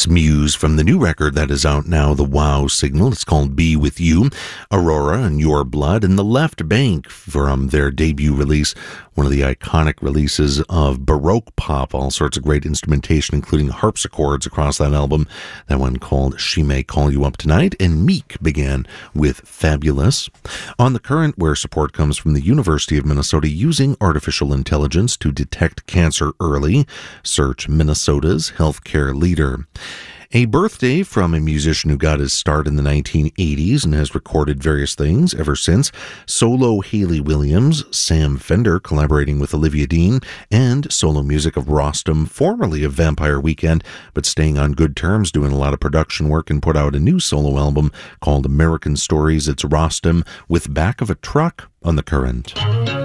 It's Muse from the new record that is out now, The Wow Signal. It's called Be With You. Aurora and Your Blood, and The Left Bank from their debut release, one of the iconic releases of Baroque pop, all sorts of great instrumentation, including harpsichords across that album. That one called She May Call You Up Tonight, and Meek began with Fabulous. On The Current, where support comes from the University of Minnesota using artificial intelligence to detect cancer early. Search Minnesota's healthcare leader. A birthday from a musician who got his start in the 1980s and has recorded various things ever since. Solo Hayley Williams, Sam Fender collaborating with Olivia Dean, and solo music of Rostam, formerly of Vampire Weekend, but staying on good terms, doing a lot of production work, and put out a new solo album called American Stories. It's Rostam with Back of a Truck on The Current.